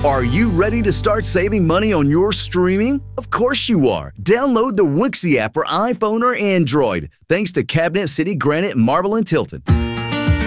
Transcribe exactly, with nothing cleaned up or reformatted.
Are you ready to start saving money on your streaming? Of course you are. Download the Wixie app for iPhone or Android. Thanks to Cabinet City Granite Marble and Tilton.